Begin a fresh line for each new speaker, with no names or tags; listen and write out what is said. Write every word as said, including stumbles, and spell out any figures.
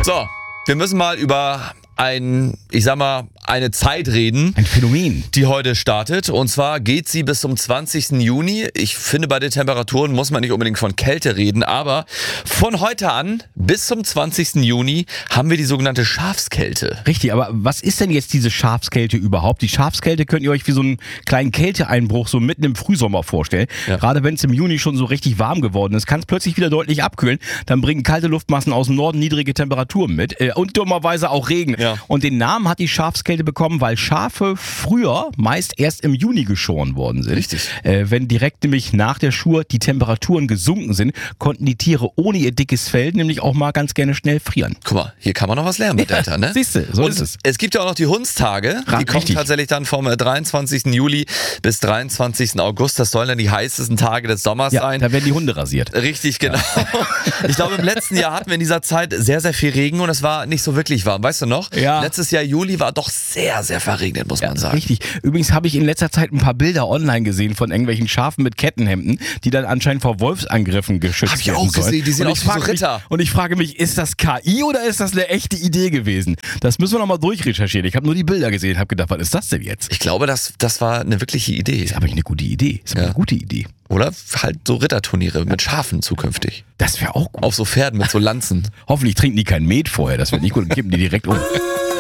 So, wir müssen mal über ein, ich sag mal, eine Zeit reden.
Ein Phänomen.
Die heute startet. Und zwar geht sie bis zum zwanzigsten Juni. Ich finde, bei den Temperaturen muss man nicht unbedingt von Kälte reden, aber von heute an bis zum zwanzigsten Juni haben wir die sogenannte Schafskälte.
Richtig, aber was ist denn jetzt diese Schafskälte überhaupt? Die Schafskälte könnt ihr euch wie so einen kleinen Kälteeinbruch so mitten im Frühsommer vorstellen.
Ja.
Gerade wenn es im Juni schon so richtig warm geworden ist, kann es plötzlich wieder deutlich abkühlen. Dann bringen kalte Luftmassen aus dem Norden niedrige Temperaturen mit äh, und dummerweise auch Regen.
Ja.
Und den Namen hat die Schafskälte bekommen, weil Schafe früher meist erst im Juni geschoren worden sind.
Richtig.
Äh, wenn direkt nämlich nach der Schur die Temperaturen gesunken sind, konnten die Tiere ohne ihr dickes Fell nämlich auch mal ganz gerne schnell frieren.
Guck mal, hier kann man noch was lernen mit Delta, ne?
Siehst du, so
Und
ist es.
Es gibt ja auch noch die Hundstage.
Ra-
Die kommen
richtig.
tatsächlich dann vom äh, dreiundzwanzigsten Juli bis dreiundzwanzigsten August. Das sollen dann die heißesten Tage des Sommers
Ja,
sein.
da werden die Hunde rasiert.
Richtig, genau. Ich glaube, im letzten Jahr hatten wir in dieser Zeit sehr, sehr viel Regen und es war nicht so wirklich warm. Weißt du noch?
Ja.
Letztes Jahr Juli war doch sehr, sehr verregnet, muss man sagen.
Richtig. Übrigens habe ich in letzter Zeit ein paar Bilder online gesehen von irgendwelchen Schafen mit Kettenhemden, die dann anscheinend vor Wolfsangriffen geschützt
Hab ich
werden
auch
sollen.
gesehen, die sehen
Und
aus
ich
wie so
frage mich-
Ritter.
Und ich frage mich, ist das K I oder ist das eine echte Idee gewesen? Das müssen wir nochmal durchrecherchieren. Ich habe nur die Bilder gesehen, habe gedacht, was ist das denn jetzt?
Ich glaube, das, das war eine wirkliche Idee.
Ist aber eine gute Idee. Ist aber
Ja.
eine gute Idee.
Oder halt so Ritterturniere mit Schafen zukünftig.
Das wäre auch gut.
Auf so Pferden mit so Lanzen.
Hoffentlich trinken die kein Met vorher. Das wird nicht gut und kippen die direkt um.